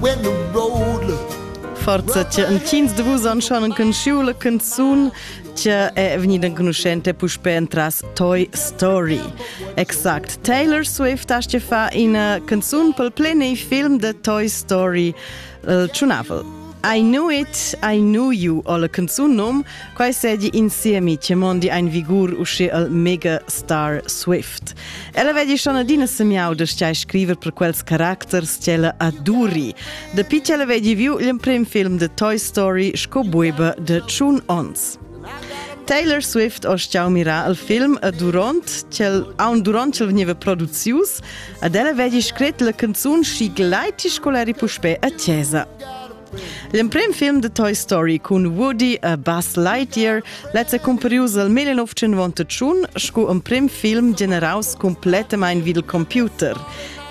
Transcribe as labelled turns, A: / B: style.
A: when the road looks.
B: Forza che in 15 vus han schon en canzun canzun che è venuta in conoscenza puspe entras Toy Story. Exakt. Taylor Swift ha fa in canzun pel plene film de Toy Story Chunavel. I Knew It, I Knew You, o la canzun nom, quai sedi insieme che mondi ein vigur usce al mega star Swift. Ella vedi schon adina semiau da stai scriver per quels characters che la aduri. Da piccela vedi viu il prim film de Toy Story sco bueba de Chun Ons. Taylor Swift ha stau mira il film durant cel veniva produzius, ad ella vedi scret la canzun schi gleiti scoleri puspe a chiesa. Il primo film de Toy Story con Woody e Buzz Lightyear let's comparius al 1991 sco un prim film generaus completamente vid il computer.